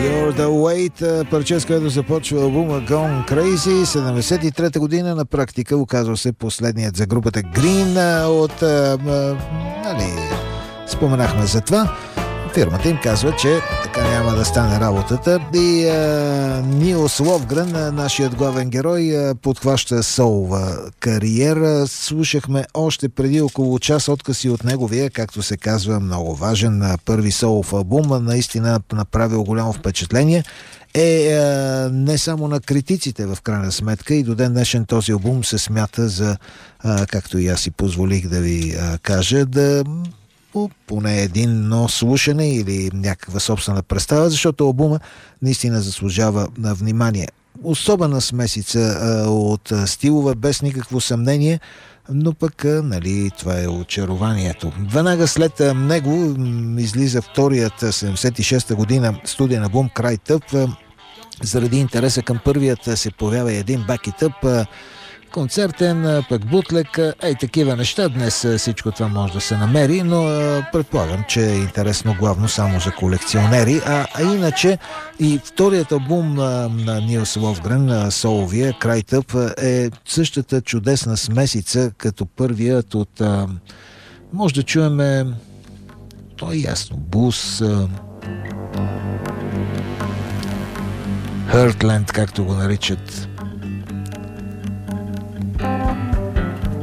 You're the Weight, парче, с което започва албума Gone Crazy, 73-та година, на практика оказва се последният за групата Green от... споменахме за това. Фирмата им казва, че така няма да стане работата и Нилс Ловгрен, нашият главен герой, подхваща солова кариера. Слушахме още преди около час откъси от неговия, както се казва, много важен първи солов албум. Наистина направил голямо впечатление. Не само на критиците в крайна сметка, и до ден днешен този албум се смята за, както и аз си позволих да ви кажа, да поне едно слушане или някаква собствена представа, защото албума наистина заслужава на внимание. Особена смесица от стилове, без никакво съмнение, но пък, това е очарованието. Веднага след него излиза вторият 76-та година студиен албум Край тъп. Заради интереса към първият се появява един Back It Up, концертен, пък бутлек, такива неща. Днес всичко това може да се намери, но предполагам, че е интересно главно само за колекционери. А иначе и вторият албум на Нилс Ловгрен, соловия, Край тъп, е същата чудесна смесица като първият от... може да чуеме... то е ясно. Блуз... Heartland, както го наричат.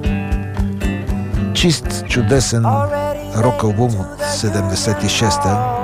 Чист, чудесен рок албум от 76-та.